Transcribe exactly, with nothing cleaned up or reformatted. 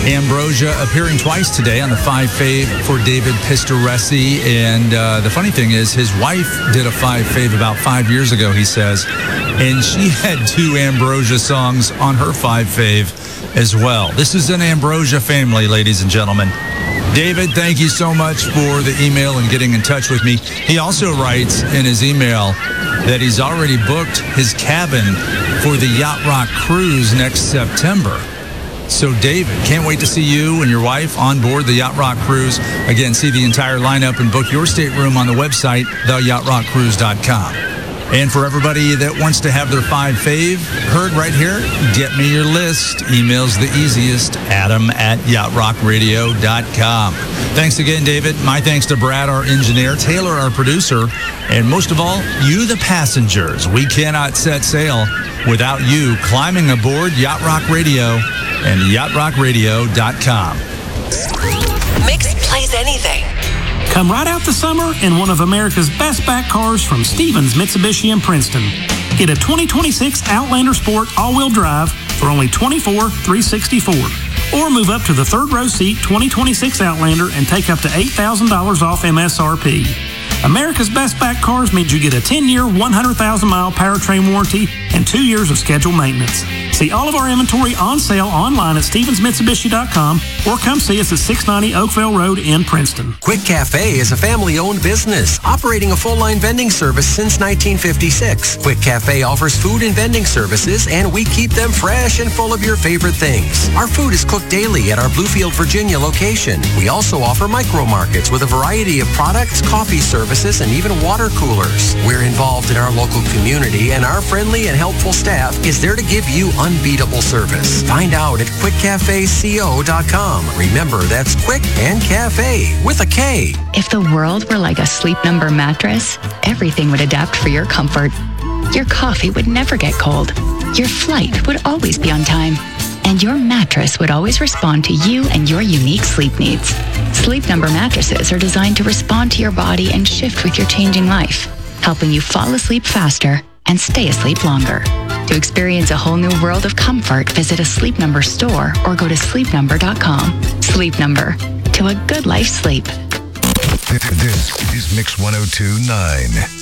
Ambrosia appearing twice today on the Five Fave for David Pistoresi. And uh, the funny thing is, his wife did a Five Fave about five years ago, he says. And she had two Ambrosia songs on her Five Fave as well. This is an Ambrosia family, ladies and gentlemen. David, thank you so much for the email and getting in touch with me. He also writes in his email that he's already booked his cabin for the Yacht Rock Cruise next September. So, David, can't wait to see you and your wife on board the Yacht Rock Cruise. Again, see the entire lineup and book your stateroom on the website, the yacht rock cruise dot com. And for everybody that wants to have their Five Fave heard right here, get me your list. Email's the easiest, adam at yacht rock radio dot com. Thanks again, David. My thanks to Brad, our engineer, Taylor, our producer, and most of all, you, the passengers. We cannot set sail without you climbing aboard Yacht Rock Radio and yacht rock radio dot com. Mix plays anything. Come right out the summer in one of America's best back cars from Stevens Mitsubishi in Princeton. Get a twenty twenty-six Outlander Sport all-wheel drive for only twenty-four thousand three hundred sixty-four dollars. Or move up to the third row seat twenty twenty-six Outlander and take up to eight thousand dollars off M S R P. America's best back cars means you get a ten-year, one hundred thousand mile powertrain warranty and two years of scheduled maintenance. See all of our inventory on sale online at stevens mitsubishi dot com or come see us at six ninety Oakville Road in Princeton. Quick Cafe is a family-owned business operating a full-line vending service since nineteen fifty-six. Quick Cafe offers food and vending services, and we keep them fresh and full of your favorite things. Our food is cooked daily at our Bluefield, Virginia location. We also offer micro markets with a variety of products, coffee services, and even water coolers. We're involved in our local community, and our friendly and helpful staff is there to give you unbeatable service. Find out at quick cafe co dot com. Remember, that's Quick and Cafe with a K. If the world were like a Sleep Number mattress, everything would adapt for your comfort. Your coffee would never get cold. Your flight would always be on time. And your mattress would always respond to you and your unique sleep needs. Sleep Number mattresses are designed to respond to your body and shift with your changing life, helping you fall asleep faster and stay asleep longer. To experience a whole new world of comfort, visit a Sleep Number store or go to sleep number dot com. Sleep Number. To a good life sleep. This is Mix one oh two point nine.